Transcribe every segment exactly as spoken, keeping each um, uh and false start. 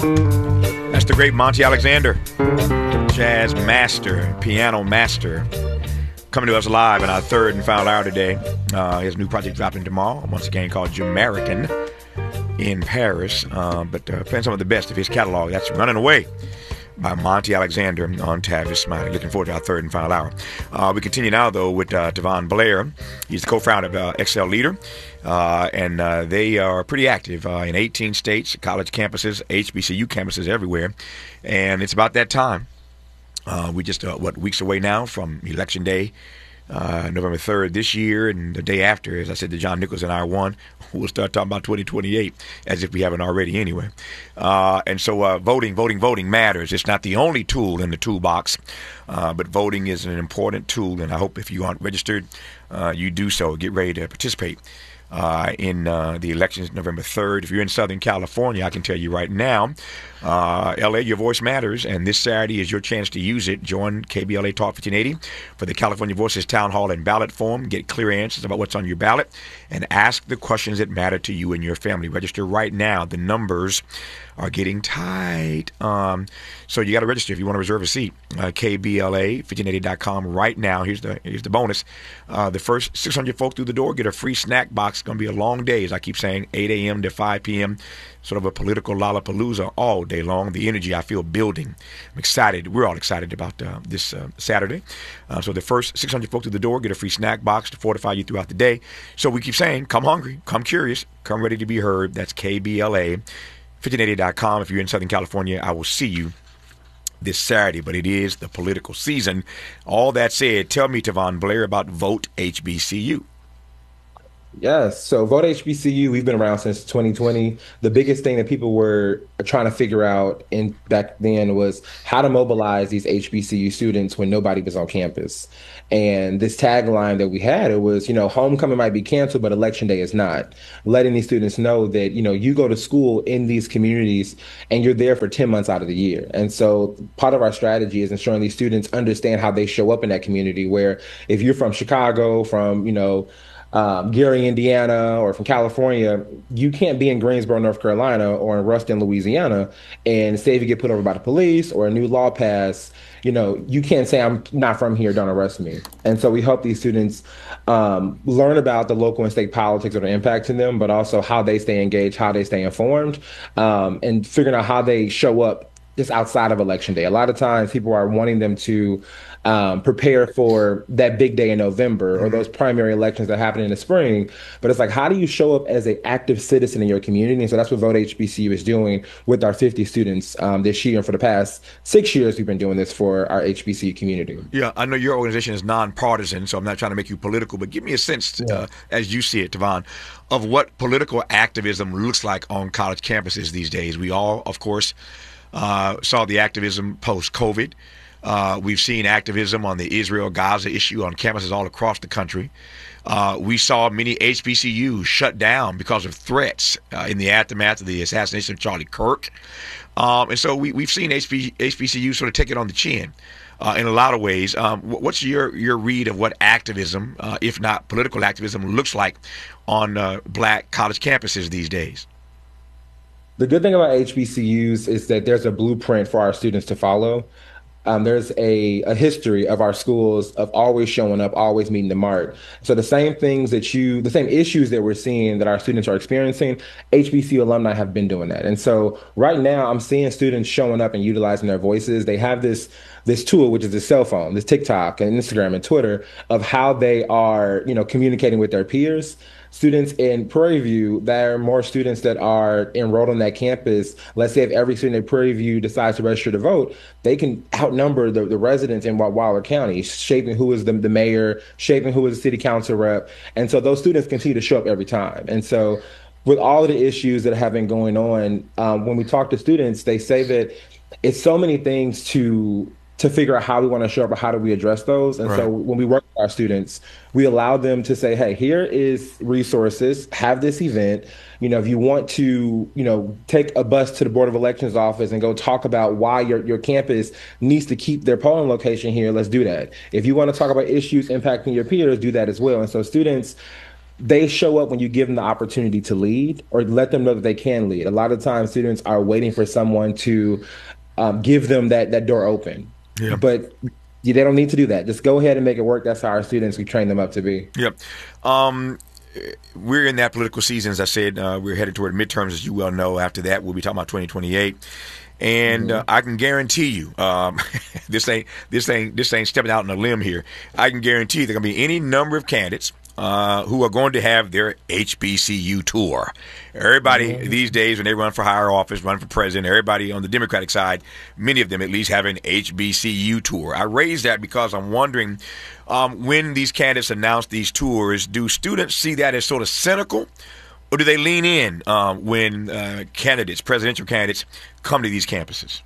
That's the great Monty Alexander, jazz master, piano master, coming to us live in our third and final hour today. Uh, his new project dropping tomorrow, once again called Jamaican in Paris, uh, but uh, playing some of the best of his catalog. That's Running Away by Monty Alexander on Tavis Smiley. Looking forward to our third and final hour. Uh, we continue now, though, with uh, Tavon Blair. He's the co-founder of uh, Excel Leader, uh, and uh, they are pretty active uh, in eighteen states, college campuses, H B C U campuses everywhere, and it's about that time. Uh, we just, uh, what, weeks away now from Election Day, uh, November third this year, and the day after, as I said to John Nichols and I won, we'll start talking about twenty twenty-eight, as if we haven't already anyway. Uh, and so uh, voting, voting, voting matters. It's not the only tool in the toolbox, uh, but voting is an important tool, and I hope if you aren't registered, uh, you do so. Get ready to participate uh, in uh, the elections November third. If you're in Southern California, I can tell you right now, Uh, L A, your voice matters, and this Saturday is your chance to use it. Join K B L A Talk fifteen eighty for the California Voices Town Hall and Ballot Forum. Get clear answers about what's on your ballot and ask the questions that matter to you and your family. Register right now. The numbers are getting tight. Um, so you got to register if you want to reserve a seat. Uh, K B L A fifteen eighty dot com right now. Here's the here's the bonus. Uh, the first six hundred folks through the door get a free snack box. It's going to be a long day, as I keep saying, eight a.m. to five p.m., sort of a political lollapalooza all day long. The energy I feel building. I'm excited. We're all excited about uh, this uh, Saturday. Uh, so the first six hundred folks through the door get a free snack box to fortify you throughout the day. So we keep saying, come hungry, come curious, come ready to be heard. That's K B L A fifteen eighty dot com. If you're in Southern California, I will see you this Saturday, but it is the political season. All that said, tell me, Tavon Blair, about Vote H B C U. Yes. So Vote H B C U, we've been around since twenty twenty. The biggest thing that people were trying to figure out in back then was how to mobilize these H B C U students when nobody was on campus. And this tagline that we had, it was, you know, homecoming might be canceled, but election day is not. Letting these students know that, you know, you go to school in these communities and you're there for ten months out of the year. And so part of our strategy is ensuring these students understand how they show up in that community, where if you're from Chicago, from, you know, Um, Gary, Indiana, or from California, you can't be in Greensboro, North Carolina, or in Ruston, Louisiana, and say if you get put over by the police or a new law passed, you know, you can't say I'm not from here, don't arrest me. And so we help these students um, learn about the local and state politics that are impacting them, but also how they stay engaged, how they stay informed, um, and figuring out how they show up just outside of election day. A lot of times people are wanting them to um, prepare for that big day in November or those primary elections that happen in the spring. But it's like, how do you show up as an active citizen in your community? And so that's what Vote H B C U is doing with our fifty students um, this year. And for the past six years, we've been doing this for our H B C U community. Yeah, I know your organization is nonpartisan, so I'm not trying to make you political, but give me a sense, yeah. uh, as you see it, Tavon, of what political activism looks like on college campuses these days. We all, of course, uh, saw the activism post-COVID. Uh, we've seen activism on the Israel-Gaza issue on campuses all across the country. Uh, we saw many H B C Us shut down because of threats uh, in the aftermath of the assassination of Charlie Kirk. Um, and so we, we've seen H B, H B C U sort of take it on the chin uh, in a lot of ways. Um, what's your, your read of what activism, uh, if not political activism, looks like on uh, black college campuses these days? The good thing about H B C Us is that there's a blueprint for our students to follow. Um, there's a, a history of our schools of always showing up, always meeting the mark. So the same things that you, the same issues that we're seeing that our students are experiencing, H B C U alumni have been doing that. And so right now I'm seeing students showing up and utilizing their voices. They have this this tool, which is the cell phone, this TikTok and Instagram and Twitter, of how they are, you know, communicating with their peers. Students in Prairie View, there are more students that are enrolled on that campus. Let's say if every student at Prairie View decides to register to vote, they can outnumber the, the residents in Waller County, shaping who is the, the mayor, shaping who is the city council rep. And so those students continue to show up every time. And so with all of the issues that have been going on, um, when we talk to students, they say that it's so many things to to figure out how we want to show up or how do we address those. And right. so when we work with our students, we allow them to say, hey, here is resources, have this event. You know, if you want to, you know, take a bus to the Board of Elections office and go talk about why your, your campus needs to keep their polling location here, let's do that. If you want to talk about issues impacting your peers, do that as well. And so students they show up when you give them the opportunity to lead or let them know that they can lead. A lot of times students are waiting for someone to um, give them that that door open. Yeah. But yeah, they don't need to do that. Just go ahead and make it work. That's how our students, we train them up to be. Yep. Um, we're in that political season, as I said. Uh, we're headed toward midterms, as you well know. After that, we'll be talking about twenty twenty-eight. And uh, I can guarantee you, um, this ain't this ain't this ain't stepping out on a limb here. I can guarantee you there are going to be any number of candidates uh, who are going to have their H B C U tour. Everybody mm-hmm. these days, when they run for higher office, run for president, everybody on the Democratic side, many of them at least have an H B C U tour. I raise that because I'm wondering um, when these candidates announce these tours, do students see that as sort of cynical? Or do they lean in um, when uh, candidates, presidential candidates, come to these campuses?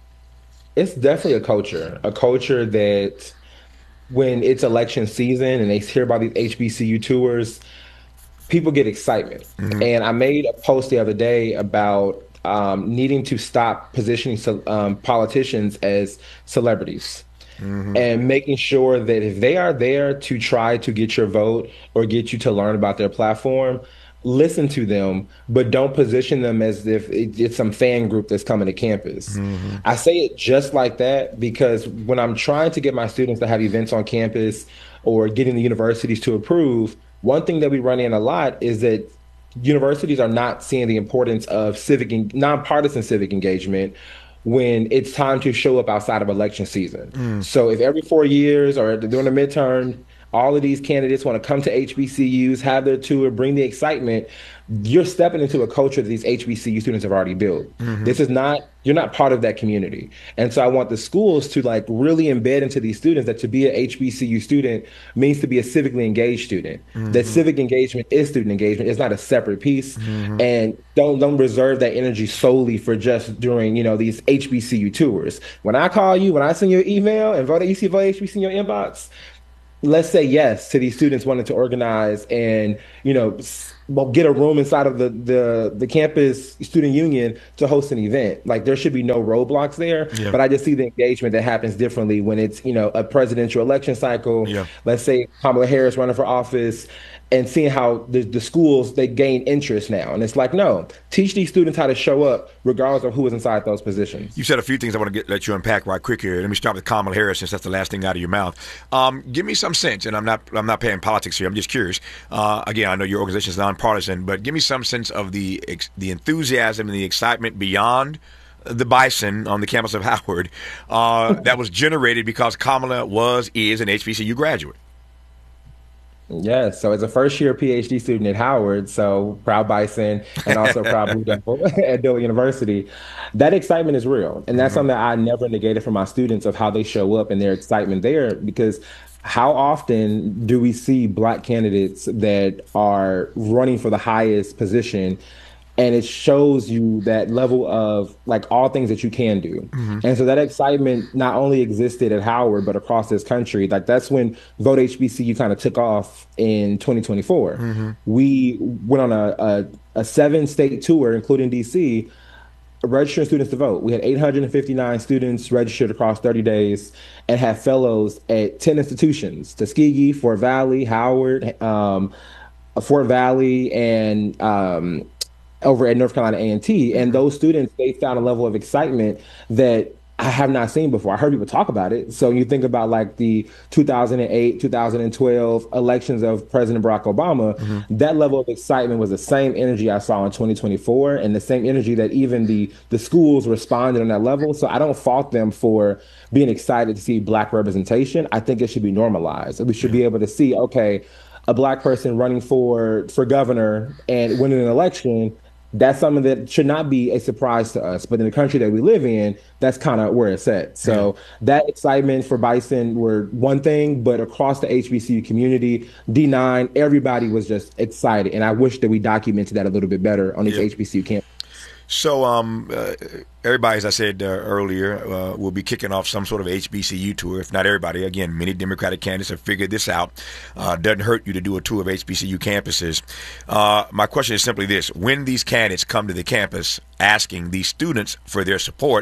It's definitely a culture, a culture that when it's election season and they hear about these H B C U tours, people get excitement. Mm-hmm. And I made a post the other day about um, needing to stop positioning um, politicians as celebrities. Mm-hmm. And making sure that if they are there to try to get your vote or get you to learn about their platform, listen to them, but don't position them as if it's some fan group that's coming to campus. Mm-hmm. I say it just like that because when I'm trying to get my students to have events on campus or getting the universities to approve, one thing that we run in a lot is that universities are not seeing the importance of civic and nonpartisan civic engagement when it's time to show up outside of election season. Mm. So if every four years or during the midterm, all of these candidates want to come to H B C Us, have their tour, bring the excitement, you're stepping into a culture that these H B C U students have already built. Mm-hmm. This is not, you're not part of that community. And so I want the schools to like really embed into these students that to be an H B C U student means to be a civically engaged student. Mm-hmm. That civic engagement is student engagement. It's not a separate piece. Mm-hmm. And don't don't reserve that energy solely for just during, you know, these H B C U tours. When I call you, when I send you an email and vote, you see vote H B C U in your inbox, let's say yes to these students wanting to organize and, you know, well, get a room inside of the, the the campus student union to host an event. Like there should be no roadblocks there, yeah. But I just see the engagement that happens differently when it's, you know, a presidential election cycle. Yeah. Let's say Kamala Harris running for office and seeing how the, the schools, they gain interest now. And it's like, no, teach these students how to show up regardless of who is inside those positions. You said a few things I want to get, let you unpack right quick here. Let me start with Kamala Harris since that's the last thing out of your mouth. Um, give me some sense, and I'm not I'm not paying politics here. I'm just curious. Uh, again, I know your organization is nonpartisan, but give me some sense of the the enthusiasm and the excitement beyond the Bison on the campus of Howard uh, that was generated because Kamala was, is an H B C U graduate. Yes, so as a first-year PhD student at Howard, so proud Bison and also proud Blue Devil at Dillard University, that excitement is real. And that's mm-hmm. something that I never negated from my students of how they show up and their excitement there, because how often do we see Black candidates that are running for the highest position? And it shows you that level of like all things that you can do. Mm-hmm. And so that excitement not only existed at Howard, but across this country. Like that's when Vote H B C U kind of took off in twenty twenty-four. Mm-hmm. We went on a, a, a seven state tour, including D C, registering students to vote. We had eight hundred fifty-nine students registered across thirty days and had fellows at ten institutions: Tuskegee, Fort Valley, Howard, um, Fort Valley, and um, over at North Carolina A and T. And those students, they found a level of excitement that I have not seen before. I heard people talk about it. So you think about like the two thousand eight, two thousand twelve elections of President Barack Obama, mm-hmm. that level of excitement was the same energy I saw in twenty twenty-four and the same energy that even the, the schools responded on that level. So I don't fault them for being excited to see Black representation. I think it should be normalized. We should yeah. be able to see, okay, a Black person running for, for governor and winning an election, that's something that should not be a surprise to us. But in the country that we live in, that's kind of where it's at. So yeah. that excitement for Bison were one thing, but across the H B C U community, D nine, everybody was just excited. And I wish that we documented that a little bit better on these yeah. H B C U campuses. So um, uh, everybody, as I said uh, earlier, uh, will be kicking off some sort of H B C U tour. If not everybody, again, many Democratic candidates have figured this out. Uh, doesn't hurt you to do a tour of H B C U campuses. Uh, my question is simply this. When these candidates come to the campus asking these students for their support,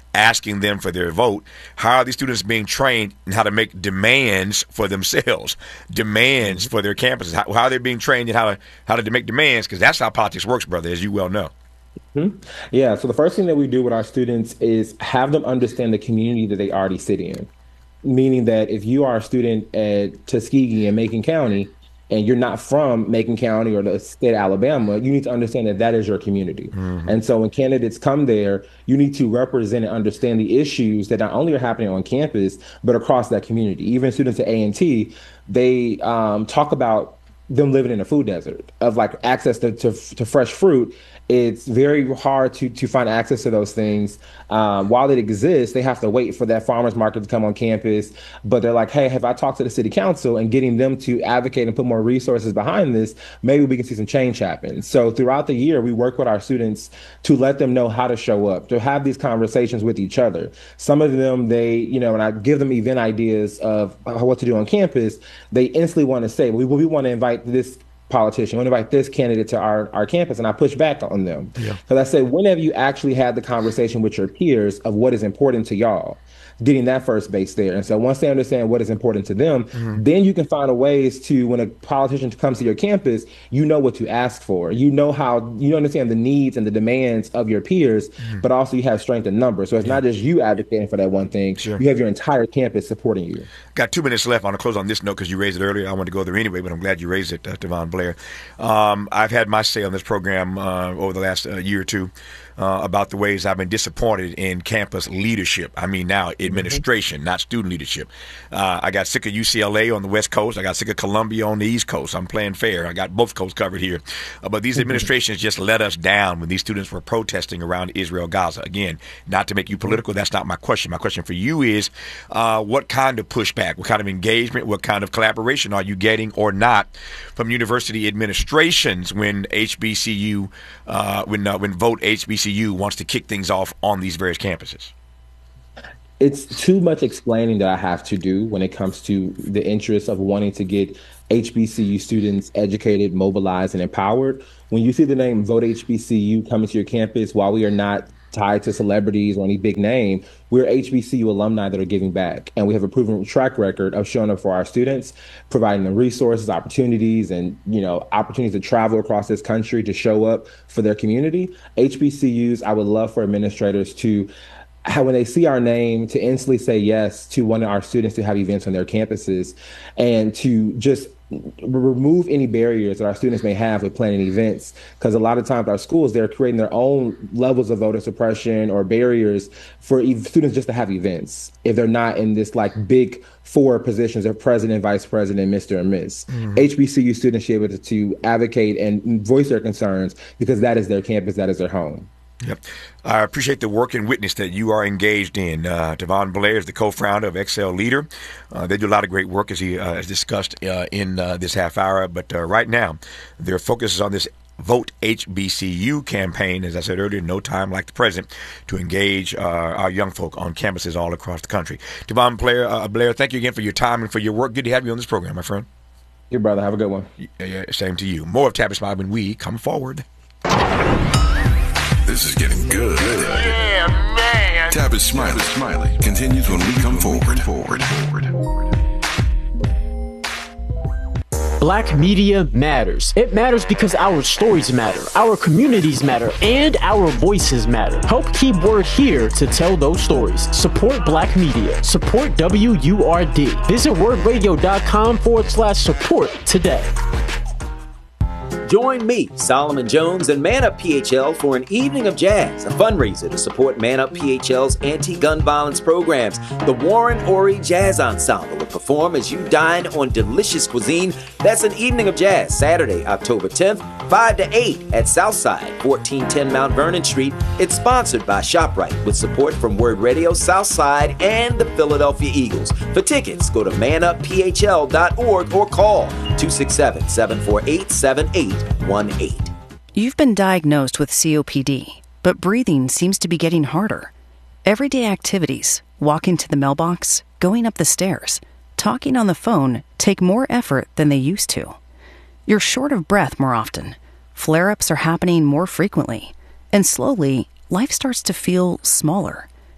asking them for their vote. How are these students being trained in how to make demands for themselves, demands for their campuses? How, how are they being trained in how to, how to make demands? Because that's how politics works, brother, as you well know. Mm-hmm. Yeah. So the first thing that we do with our students is have them understand the community that they already sit in. Meaning that if you are a student at Tuskegee in Macon County and you're not from Macon County or the state of Alabama, you need to understand that that is your community. Mm-hmm. And so when candidates come there, you need to represent and understand the issues that not only are happening on campus, but across that community. Even students at A and T, they um, talk about them living in a food desert of like access to, to, to fresh fruit. It's very hard to to find access to those things. Um, while it exists, they have to wait for that farmer's market to come on campus. But they're like, hey, have I talked to the city council and getting them to advocate and put more resources behind this, maybe we can see some change happen. So throughout the year, we work with our students to let them know how to show up, to have these conversations with each other. Some of them, they, you know, when I give them event ideas of what to do on campus, they instantly want to say, we, we want to invite this politician, we want to invite this candidate to our, our campus, and I push back on them. Because yeah. I say, when have you actually had the conversation with your peers of what is important to y'all? Getting that first base there. And so once they understand what is important to them, mm-hmm. then you can find a ways to, when a politician comes to your campus, you know what to ask for. You know how, you understand the needs and the demands of your peers, mm-hmm. but also you have strength in numbers. So it's yeah. not just you advocating for that one thing. Sure. You have your entire campus supporting you. Got two minutes left. I want to close on this note because you raised it earlier. I want to go there anyway, but I'm glad you raised it, uh, Devon Blair. Um, I've had my say on this program uh, over the last uh, year or two. Uh, about the ways I've been disappointed in campus leadership. I mean, now administration, mm-hmm. not student leadership. Uh, I got sick of U C L A on the West Coast. I got sick of Columbia on the East Coast. I'm playing fair. I got both coasts covered here. Uh, but these mm-hmm. administrations just let us down when these students were protesting around Israel, Gaza. Again, not to make you political. That's not my question. My question for you is, uh, what kind of pushback, what kind of engagement, what kind of collaboration are you getting or not from university administrations when H B C U, uh, when uh, when Vote H B C U wants to kick things off on these various campuses? It's too much explaining that I have to do when it comes to the interest of wanting to get H B C U students educated, mobilized, and empowered. When you see the name Vote H B C U coming to your campus, while we are not tied to celebrities or any big name, we're H B C U alumni that are giving back. And we have a proven track record of showing up for our students, providing them resources, opportunities, and, you know, opportunities to travel across this country to show up for their community. H B C Us, I would love for administrators to, how when they see our name, to instantly say yes to one of our students to have events on their campuses, and to just remove any barriers that our students may have with planning events. Because a lot of times our schools, they're creating their own levels of voter suppression or barriers for students just to have events if they're not in this like big four positions of president, vice president, Mister and Miss. Mm-hmm. H B C U students should be able to, to advocate and voice their concerns because that is their campus, that is their home. Yep. I appreciate the work and witness that you are engaged in. Uh, Devon Blair is the co-founder of Excel Leader. Uh, they do a lot of great work, as he uh, has discussed uh, in uh, this half hour. But uh, right now, their focus is on this Vote H B C U campaign. As I said earlier, no time like the present to engage uh, our young folk on campuses all across the country. Devon Blair, uh, Blair, thank you again for your time and for your work. Good to have you on this program, my friend. Your brother. Have a good one. Yeah, yeah, same to you. More of Tabitha Smiley when we come forward. This is getting good. Yeah, man. Tabitha Smiley, Smiley continues when we come forward. Forward. Forward. Black media matters. It matters because our stories matter, our communities matter, and our voices matter. Help keep word here to tell those stories. Support Black media. Support W U R D. Visit wordradio.com forward slash support today. Join me, Solomon Jones, and Man Up P H L for an evening of jazz, a fundraiser to support Man Up P H L's anti-gun violence programs. The Warren Ori Jazz Ensemble will perform as you dine on delicious cuisine. That's an evening of jazz, Saturday, October tenth, five to eight at Southside, fourteen ten Mount Vernon Street. It's sponsored by ShopRite with support from Word Radio, Southside, and the Philadelphia Eagles. For tickets, go to man up p h l dot org or call two six seven, seven four eight, seven eight one eight. You've been diagnosed with C O P D, but breathing seems to be getting harder. Everyday activities, walking to the mailbox, going up the stairs, talking on the phone take more effort than they used to. You're short of breath more often. Flare-ups are happening more frequently. And slowly, life starts to feel smaller.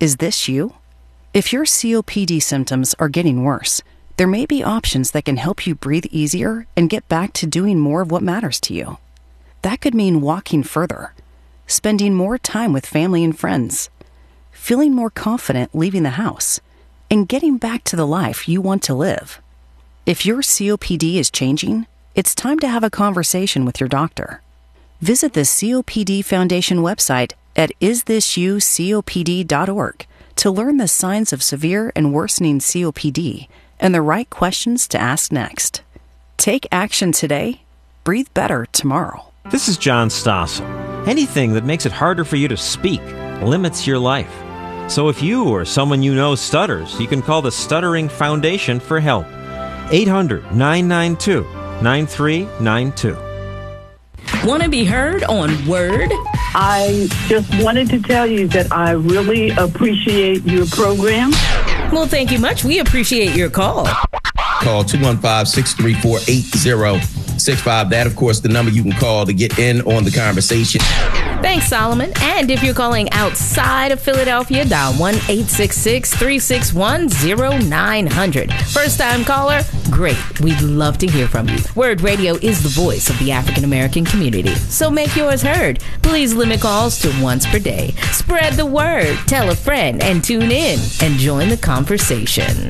Is this you? If your C O P D symptoms are getting worse, there may be options that can help you breathe easier and get back to doing more of what matters to you. That could mean walking further, spending more time with family and friends, feeling more confident leaving the house, and getting back to the life you want to live. If your C O P D is changing, it's time to have a conversation with your doctor. Visit the C O P D Foundation website at is this you C O P D dot org to learn the signs of severe and worsening C O P D and the right questions to ask next. Take action today. Breathe better tomorrow. This is John Stossel. Anything that makes it harder for you to speak limits your life. So if you or someone you know stutters, you can call the Stuttering Foundation for help. eight hundred, nine nine two, nine three nine two. Want to be heard on Word? I just wanted to tell you that I really appreciate your program. Well, thank you much. We appreciate your call. Call two one five, six three four, eight zero six five. That, of course, the number you can call to get in on the conversation. Thanks, Solomon. And if you're calling outside of Philadelphia, dial one eight six six, three six one, zero nine zero zero. First-time caller? Great. We'd love to hear from you. Word Radio is the voice of the African-American community, so make yours heard. Please limit calls to once per day. Spread the word, tell a friend, and tune in and join the conversation.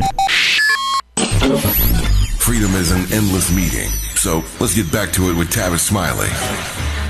Freedom is an endless meeting, so let's get back to it with Tavis Smiley.